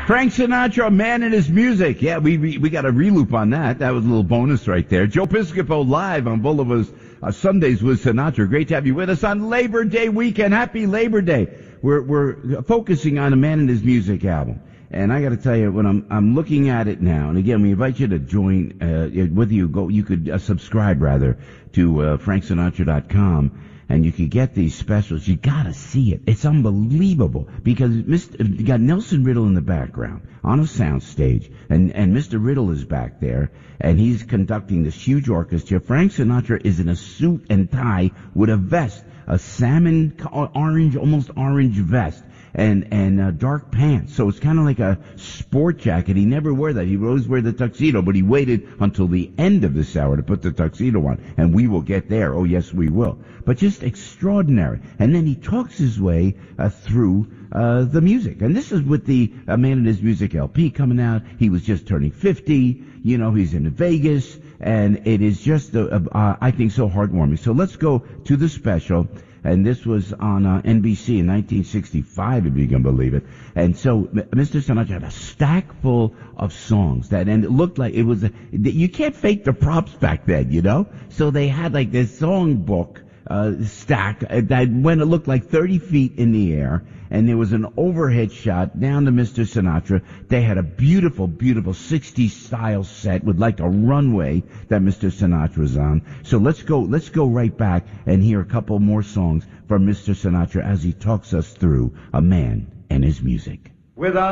Frank Sinatra, Man and His Music. Yeah, we got a reloop on that. That was a little bonus right there. Joe Piscopo live on Bolivar's Sundays with Sinatra. Great to have you with us on Labor Day weekend. Happy Labor Day. We're focusing on a Man and His Music album. And I got to tell you, when I'm looking at it now, and again, we invite you to join, whether you could subscribe rather to franksinatra.com. And you could get these specials. You gotta see it. It's unbelievable because you got Nelson Riddle in the background on a sound stage, and Mr. Riddle is back there, and he's conducting this huge orchestra. Frank Sinatra is in a suit and tie with a vest, a salmon orange, almost orange vest, and dark pants. So it's kind of like a sport jacket. He never wore that. He would always wear the tuxedo, but he waited until the end of this hour to put the tuxedo on, and we will get there. Oh, yes, we will. But just extraordinary. And then he talks his way through the music. And this is with the Man and His Music LP coming out. He was just turning 50. You know, he's in Vegas. And it is just, I think, so heartwarming. So let's go to the special. And this was on NBC in 1965, if you can believe it. And so Mr. Sinatra had a stack full of songs and it looked like it was, you can't fake the props back then, you know? So they had like this song book stack that when it looked like 30 feet in the air, and there was an overhead shot down to Mr. Sinatra. They had a beautiful, beautiful 60s style set with like a runway that Mr. Sinatra's on. So let's go right back and hear a couple more songs from Mr. Sinatra as he talks us through a man and his music. Without